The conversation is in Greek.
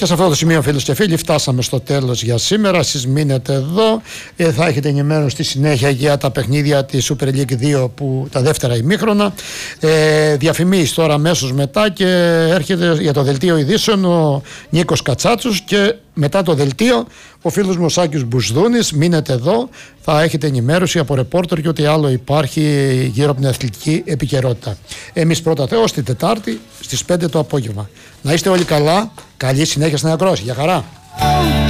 Και σε αυτό το σημείο, φίλες και φίλοι, φτάσαμε στο τέλος για σήμερα. Εσείς μείνετε εδώ. Θα έχετε ενημέρωση στη συνέχεια για τα παιχνίδια της Super League 2, που τα δεύτερα ημίχρονα. Διαφημίσεις τώρα αμέσως μετά, και έρχεται για το δελτίο ειδήσεων ο Νίκος Κατσάτσος, και μετά το δελτίο ο φίλος μου ο Σάκης Μπουσδούνης. Μείνετε εδώ, θα έχετε ενημέρωση από ρεπόρτερ και ό,τι άλλο υπάρχει γύρω από την αθλητική επικαιρότητα. Εμείς πρώτα Θεός την Τετάρτη στις 5 το απόγευμα. Να είστε όλοι καλά, καλή συνέχεια στην ακρόαση. Γεια χαρά.